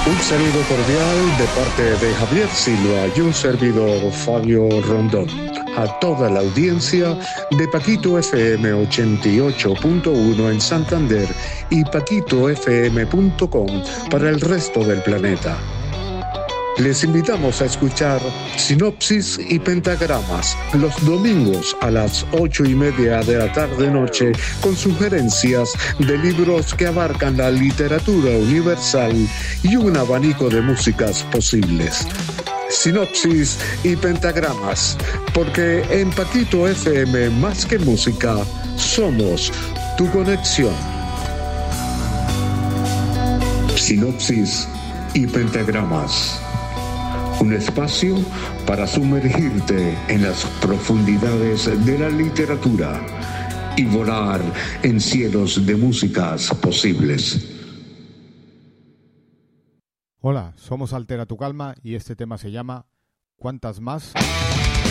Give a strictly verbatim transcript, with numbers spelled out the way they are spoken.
Un saludo cordial de parte de Javier Silva y un servidor Fabio Rondón a toda la audiencia de Paquito F M ochenta y ocho punto uno en Santander y paquito f m punto com para el resto del planeta. Les invitamos a escuchar Sinopsis y Pentagramas los domingos a las ocho y media de la tarde-noche con sugerencias de libros que abarcan la literatura universal y un abanico de músicas posibles. Sinopsis y Pentagramas, porque en Paquito F M más que música, somos tu conexión. Sinopsis y Pentagramas. Un espacio para sumergirte en las profundidades de la literatura y volar en cielos de músicas posibles. Hola, somos Altera tu Calma y este tema se llama ¿Cuántas más?